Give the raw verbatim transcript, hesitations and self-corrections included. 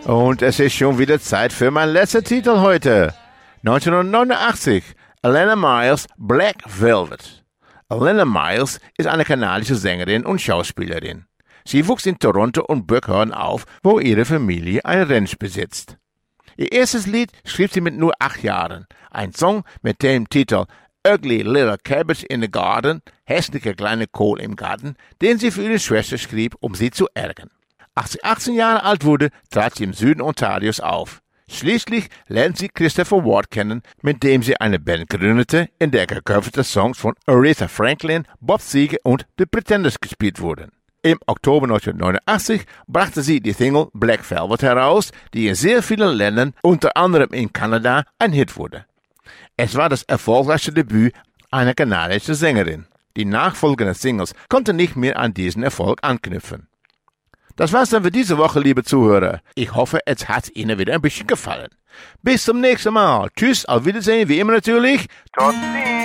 Und es ist schon wieder Zeit für meinen letzten Titel heute. neunzehnhundertneunundachtzig, Alannah Myers, Black Velvet. Alannah Myers ist eine kanadische Sängerin und Schauspielerin. Sie wuchs in Toronto und Buckhorn auf, wo ihre Familie ein Ranch besitzt. Ihr erstes Lied schrieb sie mit nur acht Jahren. Ein Song mit dem Titel Ugly Little Cabbage in the Garden, hässliche kleine Kohl im Garten, den sie für ihre Schwester schrieb, um sie zu ärgern. Als sie achtzehn Jahre alt wurde, trat sie im Süden Ontarios auf. Schließlich lernte sie Christopher Ward kennen, mit dem sie eine Band gründete, in der gecoverte Songs von Aretha Franklin, Bob Seger und The Pretenders gespielt wurden. Im Oktober neunzehnhundertneunundachtzig brachte sie die Single Black Velvet heraus, die in sehr vielen Ländern, unter anderem in Kanada, ein Hit wurde. Es war das erfolgreichste Debüt einer kanadischen Sängerin. Die nachfolgenden Singles konnten nicht mehr an diesen Erfolg anknüpfen. Das war's dann für diese Woche, liebe Zuhörer. Ich hoffe, es hat Ihnen wieder ein bisschen gefallen. Bis zum nächsten Mal. Tschüss, auf Wiedersehen, wie immer natürlich. Tot